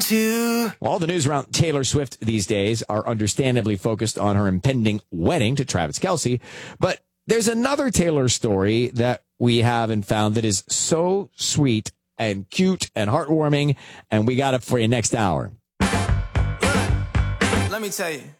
to. All the news around Taylor Swift these days are understandably focused on her impending wedding to Travis Kelce. But there's another Taylor story that we have and found that is so sweet and cute and heartwarming, and we got it for you next hour. Let me tell you.